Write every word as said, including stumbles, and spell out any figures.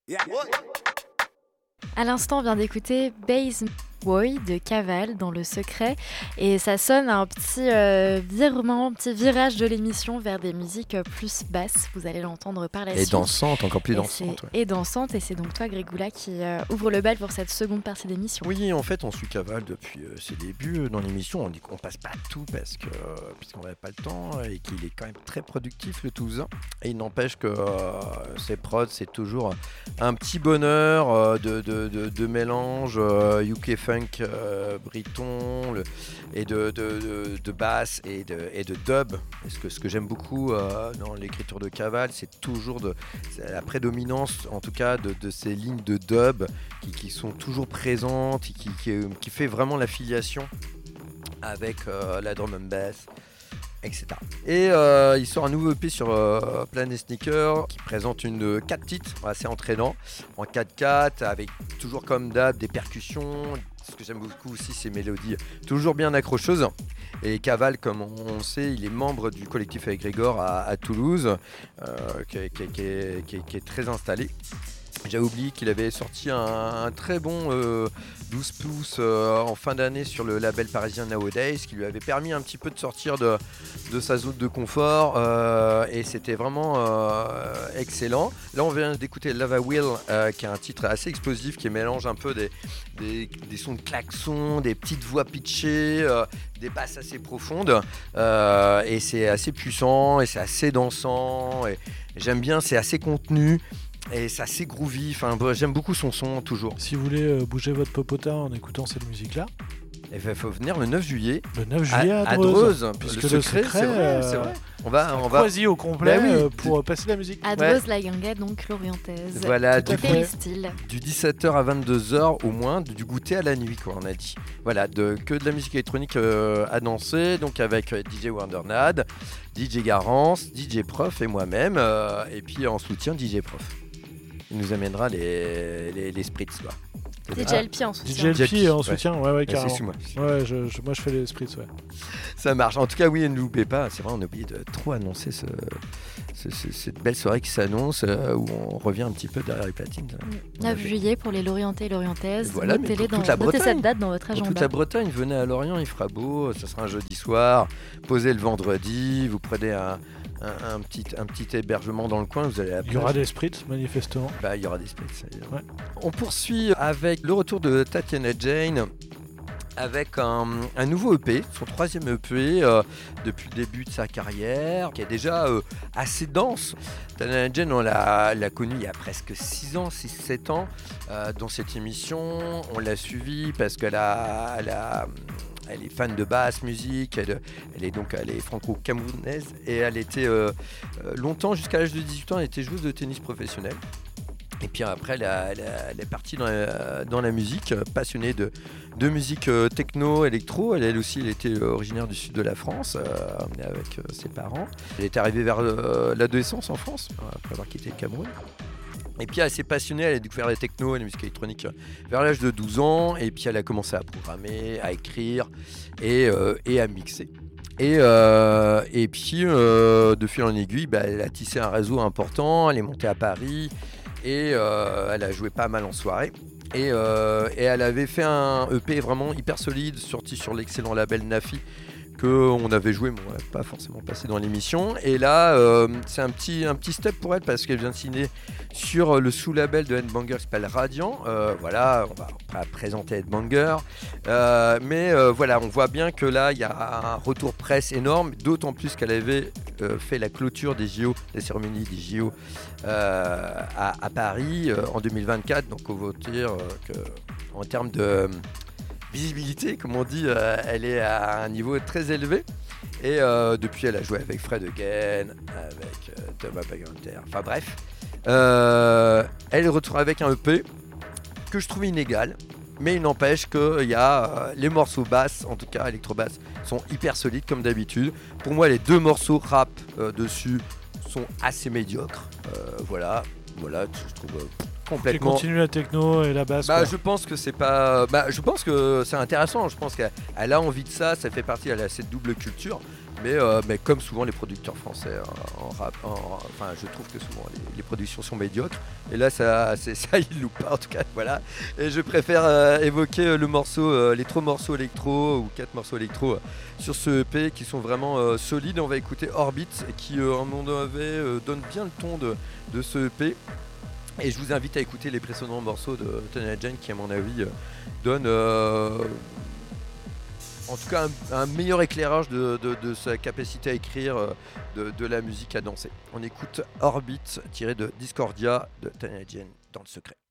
À l'instant, on vient d'écouter Bass Boy de Caval dans Le Secret et ça sonne un petit euh, virement, un petit virage de l'émission vers des musiques plus basses. Vous allez l'entendre par la et suite. Dansante, encore plus et dansante. Ouais. Et dansante, et c'est donc toi, Grégoula, qui euh, ouvre le bal pour cette seconde partie d'émission. Oui, en fait, on suit Caval depuis euh, ses débuts dans l'émission. On dit qu'on passe pas tout parce que euh, puisqu'on n'avait pas le temps et qu'il est quand même très productif, le Toulousain. Et il n'empêche que euh, ses prods, c'est toujours un petit bonheur euh, de, de, de, de mélange euh, U K funk. Euh, briton le, et de, de, de, de basse et de, et de dub. Et ce que, ce que j'aime beaucoup euh, dans l'écriture de Caval, c'est toujours de, c'est la prédominance en tout cas de, de ces lignes de dub qui, qui sont toujours présentes, qui, qui, qui fait vraiment l'affiliation avec euh, la drum and bass, et cetera. Et euh, il sort un nouveau E P sur euh, Planet Sneaker qui présente une quatre titres assez entraînant en quatre quatre avec toujours comme d'hab des percussions. Ce que j'aime beaucoup aussi, c'est mélodies toujours bien accrocheuses. Et Caval, comme on sait, il est membre du collectif avec Grégor à, à Toulouse, euh, qui, qui, qui, est, qui, est, qui est très installé. J'ai oublié qu'il avait sorti un, un très bon euh, douze pouces euh, en fin d'année sur le label parisien Nowadays, qui lui avait permis un petit peu de sortir de, de sa zone de confort euh, et c'était vraiment euh, excellent. Là on vient d'écouter Lava Will, euh, qui est un titre assez explosif, qui mélange un peu des, des, des sons de klaxons, des petites voix pitchées, euh, des basses assez profondes euh, et c'est assez puissant et c'est assez dansant et j'aime bien, c'est assez contenu. Et c'est assez groovy, enfin, j'aime beaucoup son son toujours. Si vous voulez euh, bouger votre popotin en écoutant cette musique-là, il faut venir le neuf juillet. Le neuf juillet à, à Dreuze. Dreuze, puisque le secret, secret c'est vrai, euh, c'est vrai. On va, on va va quasi au complet bah oui. euh, pour passer la musique. À Dreuze, la Ganga, donc l'orientaise. Voilà, du, coup, style. du dix-sept heures à vingt-deux heures au moins, du goûter à la nuit, quoi, on a dit. Voilà, de, que de la musique électronique euh, à danser, donc avec euh, D J Wondernad, D J Garance, D J Prof et moi-même, euh, et puis en soutien D J Prof. Il nous amènera les, les, les spritz, quoi. D J L P en soutien. D J L P en soutien, ouais, ouais, ouais carrément. C'est sous moi. Ouais, je, je, moi je fais les spritz, ouais. Ça marche. En tout cas, oui, ne l'oubliez pas. C'est vrai, on a oublié de trop annoncer ce, ce, ce, cette belle soirée qui s'annonce, euh, où on revient un petit peu derrière les platines. neuf juillet pour les Lorientais et Lorientaises. Voilà, notez, dans, la notez cette date dans votre agenda. Pour toute la Bretagne, venez à Lorient, il fera beau. Ce sera un jeudi soir. Posez le vendredi. Vous prenez un. Un, un, petit, un petit hébergement dans le coin, vous allez à la Il y aura des spritz, manifestement. Bah, il y aura des spritz, ça y est. Ouais. On poursuit avec le retour de Tatiana Jane avec un, un nouveau E P, son troisième E P euh, depuis le début de sa carrière, qui est déjà euh, assez dense. Tatiana Jane, on l'a, l'a connue il y a presque six ans, six sept ans, euh, dans cette émission. On l'a suivie parce qu'elle a... Elle a Elle est fan de basse musique, elle, elle est donc elle est franco-camerounaise et elle était euh, longtemps, jusqu'à l'âge de dix-huit ans, elle était joueuse de tennis professionnelle. Et puis après, elle, a, elle, a, elle est partie dans la, dans la musique, passionnée de, de musique techno, électro. Elle, elle aussi, elle était originaire du sud de la France, euh, avec euh, ses parents. Elle est arrivée vers euh, l'adolescence en France, après avoir quitté le Cameroun. Et puis elle s'est passionnée, elle a découvert la techno et la musique électronique vers l'âge de douze ans. Et puis elle a commencé à programmer, à écrire et, euh, et à mixer. Et, euh, et puis euh, de fil en aiguille, bah, elle a tissé un réseau important, elle est montée à Paris et euh, elle a joué pas mal en soirée. Et, euh, et elle avait fait un E P vraiment hyper solide, sorti sur l'excellent label Nafi, qu'on avait joué, mais on n'a pas forcément passé dans l'émission. Et là, euh, c'est un petit, un petit step pour elle parce qu'elle vient de signer sur le sous-label de Headbanger qui s'appelle Radiant. Euh, voilà, on va pas présenter Headbanger. Euh, mais euh, voilà, on voit bien que là, il y a un retour presse énorme, d'autant plus qu'elle avait euh, fait la clôture des J O, des cérémonies des J O euh, à, à Paris euh, en deux mille vingt-quatre. Donc, on va dire euh, qu'en termes de visibilité, comme on dit, euh, elle est à un niveau très élevé. Et euh, depuis, elle a joué avec Fred Again, avec euh, Thomas Paganter. Enfin bref, euh, elle retrouve avec un E P que je trouve inégal. Mais il n'empêche qu'il y a euh, les morceaux basses, en tout cas électro-basses, sont hyper solides comme d'habitude. Pour moi, les deux morceaux rap euh, dessus sont assez médiocres. Euh, voilà, voilà, je trouve. Euh, complètement. Et continue la techno et la basse. Bah, quoi. je pense que c'est pas. Bah, je pense que c'est intéressant. Je pense qu'elle a envie de ça. Ça fait partie. Elle a cette double culture. Mais, euh, mais comme souvent les producteurs français euh, en rap, en- enfin je trouve que souvent les, les productions sont médiocres. Et là ça, c'est, ça il loupe pas en tout cas, voilà. Et je préfère euh, évoquer euh, le morceau, euh, les trois morceaux électro ou quatre morceaux électro euh, sur ce E P qui sont vraiment euh, solides. On va écouter Orbit qui euh, à un moment donné euh, donne bien le ton de, de ce E P. Et je vous invite à écouter les précédents morceaux de Tony Jane qui à mon avis euh, donnent euh, en tout cas un, un meilleur éclairage de, de- de sa capacité à écrire euh, de, de la musique à danser. On écoute Orbit tiré de Discordia de Tony Jane dans le secret.